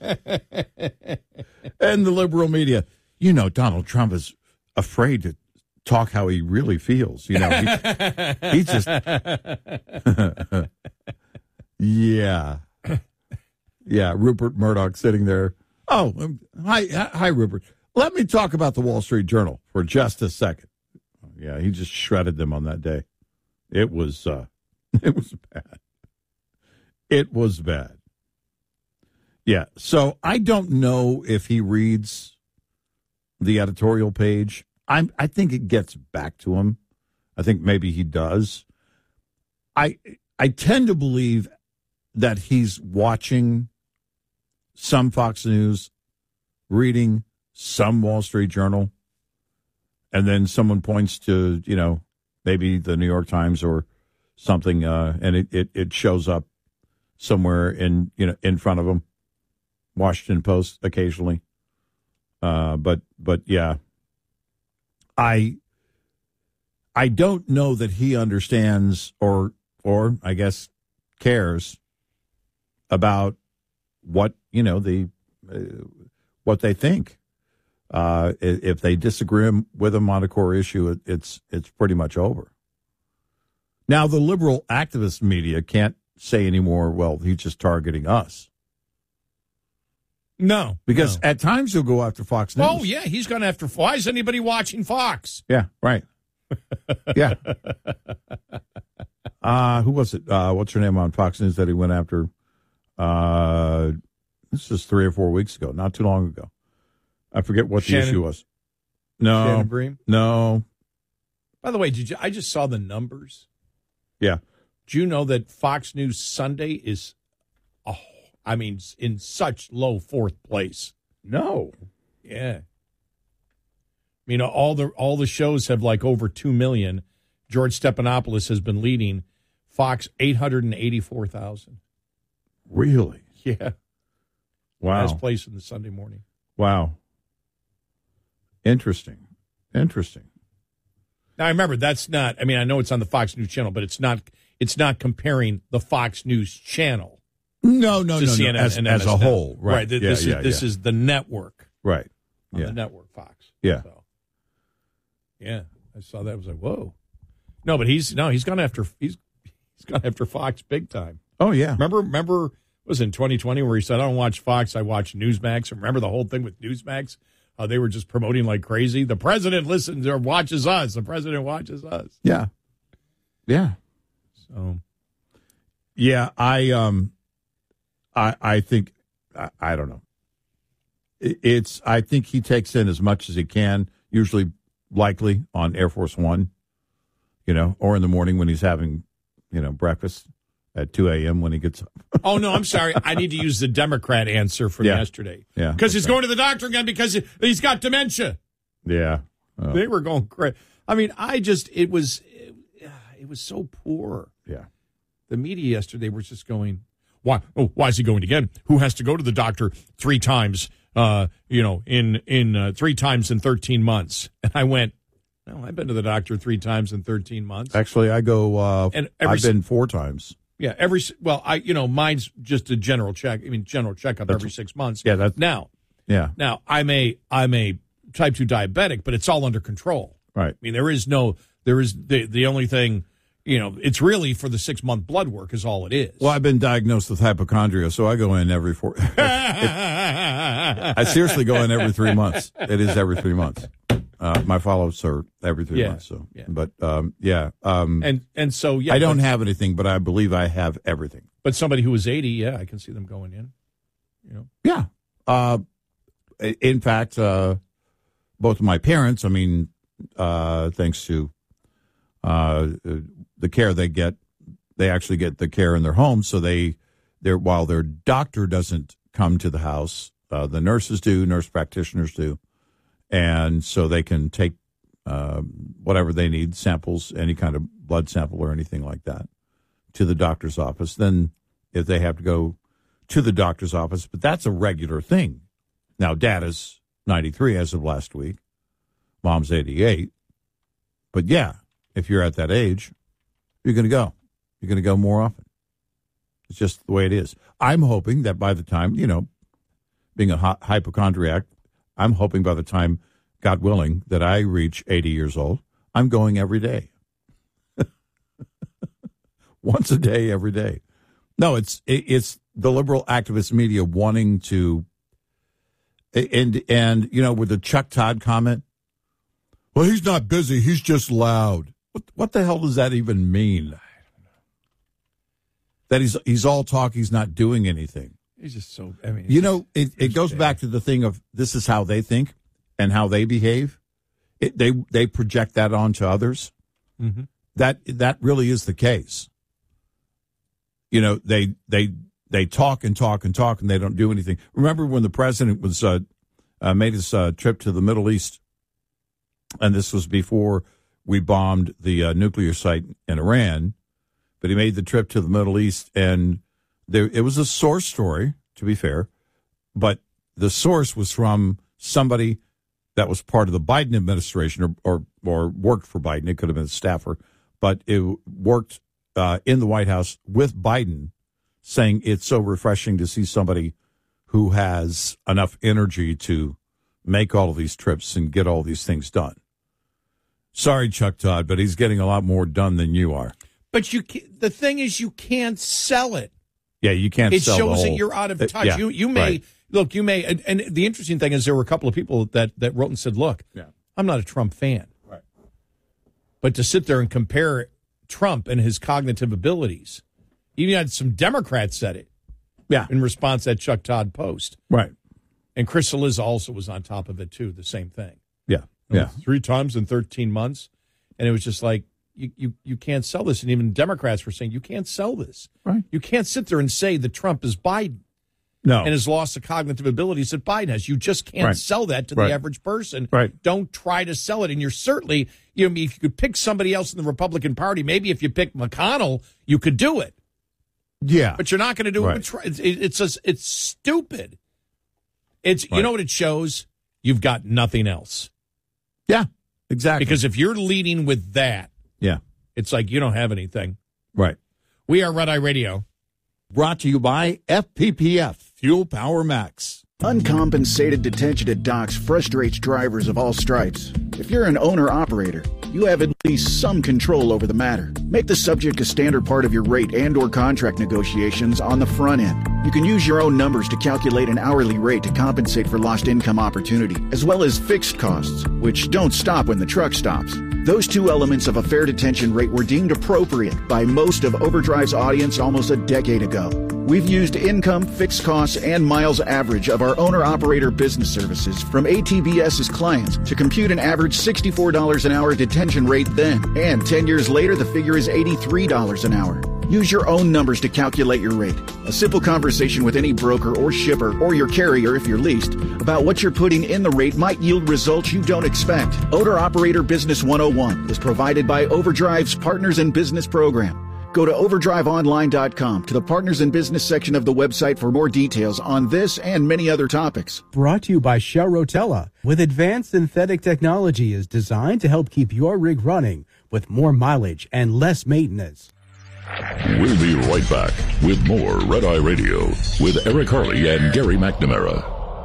And the liberal media, Donald Trump is afraid to talk how he really feels. He just, yeah. Yeah, Rupert Murdoch sitting there. Oh, hi, Rupert. Let me talk about the Wall Street Journal for just a second. Yeah, he just shredded them on that day. It was bad. It was bad. Yeah, so I don't know if he reads the editorial page. I think it gets back to him. I think maybe he does. I tend to believe that he's watching some Fox News, reading some Wall Street Journal, and then someone points to, maybe the New York Times or something, and it shows up somewhere in front of him. Washington Post occasionally. But yeah, I don't know that he understands or I guess cares about what, what they think. If they disagree with him on a core issue, it's pretty much over. Now, the liberal activist media can't say anymore, well, he's just targeting us. No. Because at times he'll go after Fox News. Oh, yeah, he's gone after. Why is anybody watching Fox? Yeah, right. Yeah. Who was it? What's her name on Fox News that he went after? This is 3 or 4 weeks ago, not too long ago. I forget what the issue was. No. Shannon Bream? No. By the way, I just saw the numbers. Yeah. Do you know that Fox News Sunday is, in such low fourth place? No. Yeah. All the shows have like over 2 million. George Stephanopoulos has been leading. Fox 884,000. Really? Yeah. Wow. Last place in the Sunday morning. Wow. Interesting. Now remember, that's not. I know it's on the Fox News channel, but it's not comparing the Fox News channel. No. CNN As a whole, right? This is the network, right? On the network, Fox. Yeah. So, yeah, I saw that. I was like, whoa. No, but he's gone after Fox big time. Oh yeah. Remember, it was in 2020 where he said, I don't watch Fox, I watch Newsmax. Remember the whole thing with Newsmax? They were just promoting like crazy. The president listens or watches us. The president watches us. Yeah. Yeah. So. Yeah, I think, I don't know. I think he takes in as much as he can, usually likely on Air Force One, or in the morning when he's having, breakfast at 2 a.m. when he gets up. Oh, no, I'm sorry. I need to use the Democrat answer from yesterday. Yeah. Because he's going to the doctor again because he's got dementia. Yeah. Oh. They were going crazy. It was so poor. Yeah. The media yesterday was just going, why is he going again? Who has to go to the doctor 3 times, in 3 times in 13 months? And I went, well, I've been to the doctor 3 times in 13 months. Actually, I go, I've been 4 times. Yeah, mine's just a general check. General checkup every 6 months. Yeah, that's now. Yeah. Now I'm a type 2 diabetic, but it's all under control. Right. There is the only thing, it's really for the 6-month blood work is all it is. Well, I've been diagnosed with hypochondria, so I go in every 4. I seriously go in every 3 months. It is every 3 months. My follow-ups are every 3 months. So, yeah. But and so I don't have anything, but I believe I have everything. But somebody who is 80, I can see them going in. Yeah. In fact, both of my parents. Thanks to the care they get, they actually get the care in their home. So while their doctor doesn't come to the house, the nurses do, nurse practitioners do. And so they can take whatever they need, samples, any kind of blood sample or anything like that, to the doctor's office. Then if they have to go to the doctor's office, but that's a regular thing. Now, Dad is 93 as of last week. Mom's 88. But, yeah, if you're at that age, you're going to go. You're going to go more often. It's just the way it is. I'm hoping that by the time, being a hypochondriac, I'm hoping by the time, God willing, that I reach 80 years old, I'm going every day. Once a day, every day. No, it's the liberal activist media wanting to, and you know, with the Chuck Todd comment, well, he's not busy, he's just loud. What the hell does that even mean? That he's all talk, he's not doing anything. He's just so, I mean. You know, it goes back to the thing of this is how they think and how they behave. They project that onto others. Mm-hmm. That really is the case. You know, they talk and talk and talk and they don't do anything. Remember when the president was made his trip to the Middle East, and this was before we bombed the nuclear site in Iran, but he made the trip to the Middle East, and it was a source story, to be fair, but the source was from somebody that was part of the Biden administration or worked for Biden. It could have been a staffer, but it worked in the White House with Biden, saying it's so refreshing to see somebody who has enough energy to make all of these trips and get all these things done. Sorry, Chuck Todd, but he's getting a lot more done than you are. But the thing is, you can't sell it. Yeah, you can't sell the whole. It shows that you're out of touch. Yeah, you may, right. Look, you may, and the interesting thing is there were a couple of people that wrote and said, look, I'm not a Trump fan. Right. But to sit there and compare Trump and his cognitive abilities, even had some Democrats said it. Yeah. In response to that Chuck Todd post. Right. And Chris Cillizza also was on top of it, too, the same thing. Yeah. Yeah. 3 times in 13 months. And it was just like, you can't sell this. And even Democrats were saying, you can't sell this. Right. You can't sit there and say that Trump is Biden. No. And has lost the cognitive abilities that Biden has. You just can't sell that to the average person. Right. Don't try to sell it. And you're certainly, you know, if you could pick somebody else in the Republican Party, maybe if you pick McConnell, you could do it. Yeah. But you're not going to do it with Trump. It's stupid. You know what it shows? You've got nothing else. Yeah, exactly. Because if you're leading with that, it's like you don't have anything. Right. We are Red Eye Radio. Brought to you by FPPF, Fuel Power Max. Uncompensated detention at docks frustrates drivers of all stripes. If you're an owner-operator, you have at least some control over the matter. Make the subject a standard part of your rate and or contract negotiations on the front end. You can use your own numbers to calculate an hourly rate to compensate for lost income opportunity, as well as fixed costs, which don't stop when the truck stops. Those two elements of a fair detention rate were deemed appropriate by most of Overdrive's audience almost a decade ago. We've used income, fixed costs, and miles average of our owner-operator business services from ATBS's clients to compute an average $64 an hour detention rate then. And 10 years later, the figure is $83 an hour. Use your own numbers to calculate your rate. A simple conversation with any broker or shipper or your carrier if you're leased about what you're putting in the rate might yield results you don't expect. Owner-Operator Business 101 is provided by Overdrive's Partners in Business program. Go to overdriveonline.com to the Partners in Business section of the website for more details on this and many other topics. Brought to you by Shell Rotella, with advanced synthetic technology is designed to help keep your rig running with more mileage and less maintenance. We'll be right back with more Red Eye Radio with Eric Harley and Gary McNamara.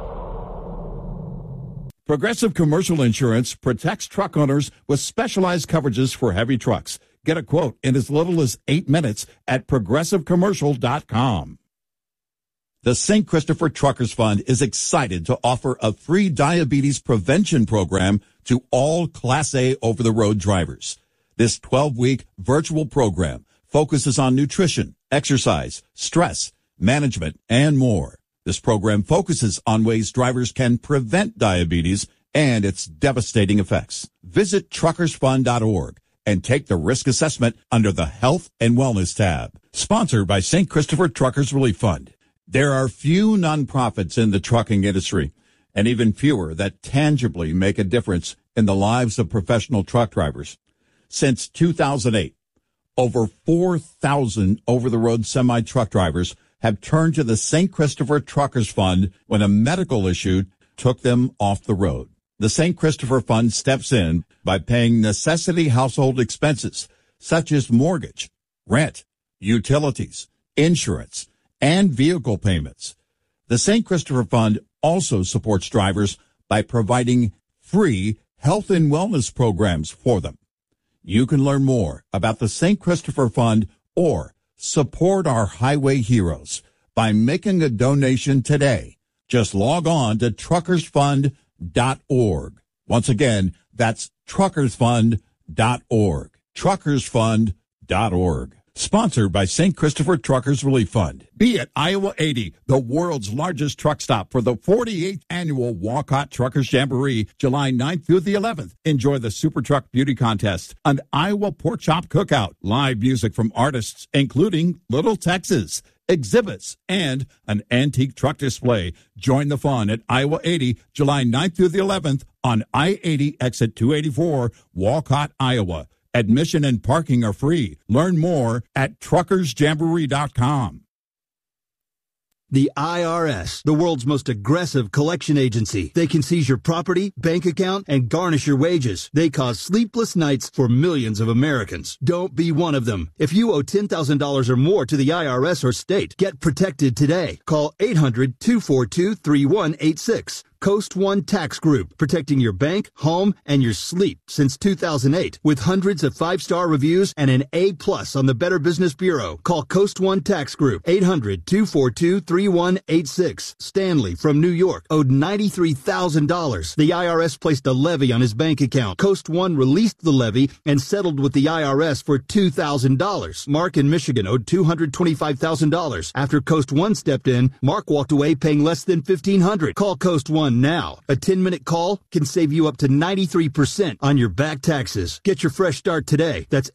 Progressive Commercial Insurance protects truck owners with specialized coverages for heavy trucks. Get a quote in as little as 8 minutes at progressivecommercial.com. The St. Christopher Truckers Fund is excited to offer a free diabetes prevention program to all Class A over-the-road drivers. This 12-week virtual program focuses on nutrition, exercise, stress, management, and more. This program focuses on ways drivers can prevent diabetes and its devastating effects. Visit truckersfund.org and take the risk assessment under the Health and Wellness tab. Sponsored by St. Christopher Truckers Relief Fund. There are few nonprofits in the trucking industry, and even fewer that tangibly make a difference in the lives of professional truck drivers. Since 2008, over 4,000 over-the-road semi-truck drivers have turned to the St. Christopher Truckers Fund when a medical issue took them off the road. The St. Christopher Fund steps in by paying necessity household expenses such as mortgage, rent, utilities, insurance, and vehicle payments. The St. Christopher Fund also supports drivers by providing free health and wellness programs for them. You can learn more about the St. Christopher Fund or support our highway heroes by making a donation today. Just log on to truckersfund.org. Once again, that's truckersfund.org. Truckersfund.org. Sponsored by St. Christopher Truckers Relief Fund. Be at Iowa 80, the world's largest truck stop for the 48th annual Walcott Truckers Jamboree, July 9th through the 11th. Enjoy the Super Truck Beauty Contest, an Iowa Pork Chop Cookout, live music from artists including Little Texas, exhibits, and an antique truck display. Join the fun at Iowa 80, July 9th through the 11th on I-80 exit 284, Walcott, Iowa. Admission and parking are free. Learn more at truckersjamboree.com. The IRS, the world's most aggressive collection agency. They can seize your property, bank account, and garnish your wages. They cause sleepless nights for millions of Americans. Don't be one of them. If you owe $10,000 or more to the IRS or state, get protected today. Call 800-242-3186. Coast One Tax Group, protecting your bank, home, and your sleep since 2008. With hundreds of 5-star reviews and an A+ on the Better Business Bureau. Call Coast One Tax Group, 800-242-3186. Stanley from New York owed $93,000. The IRS placed a levy on his bank account. Coast One released the levy and settled with the IRS for $2,000. Mark in Michigan owed $225,000. After Coast One stepped in, Mark walked away paying less than $1,500. Call Coast One now. A 10-minute call can save you up to 93% on your back taxes. Get your fresh start today. That's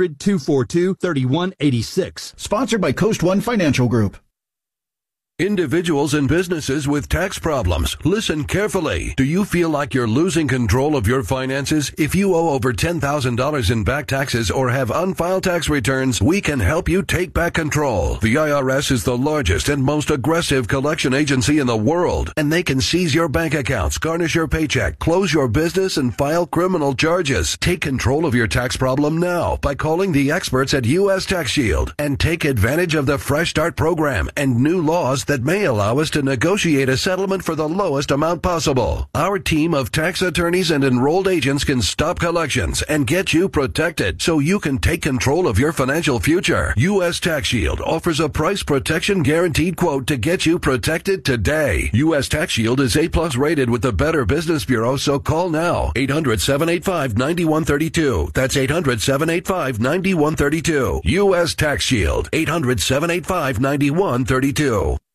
800-242-3186. Sponsored by Coast One Financial Group. Individuals and businesses with tax problems, listen carefully. Do you feel like you're losing control of your finances? If you owe over $10,000 in back taxes or have unfiled tax returns, we can help you take back control. The IRS is the largest and most aggressive collection agency in the world, and they can seize your bank accounts, garnish your paycheck, close your business, and file criminal charges. Take control of your tax problem now by calling the experts at U.S. Tax Shield and take advantage of the Fresh Start program and new laws that may allow us to negotiate a settlement for the lowest amount possible. Our team of tax attorneys and enrolled agents can stop collections and get you protected so you can take control of your financial future. U.S. Tax Shield offers a price protection guaranteed quote to get you protected today. U.S. Tax Shield is A+ rated with the Better Business Bureau, so call now. 800-785-9132. That's 800-785-9132. U.S. Tax Shield. 800-785-9132.